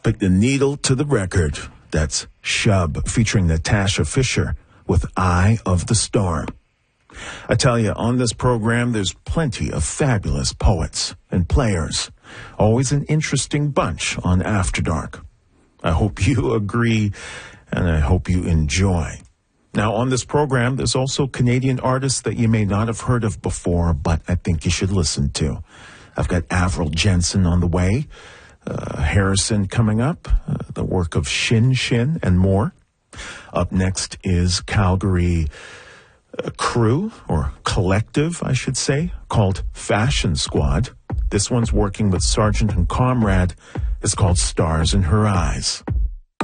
Put the needle to the record. That's Shub featuring Natasha Fisher with Eye of the Storm. I tell you, on this program, there's plenty of fabulous poets and players. Always an interesting bunch on After Dark. I hope you agree, and I hope you enjoy. Now, on this program, there's also Canadian artists that you may not have heard of before, but I think you should listen to. I've got Avril Jensen on the way, Harrison coming up, the work of Shin Shin, and more. Up next is Calgary crew, or collective, I should say, called Fashion Squad. This one's working with Sergeant and Comrade. It's called Stars in Her Eyes.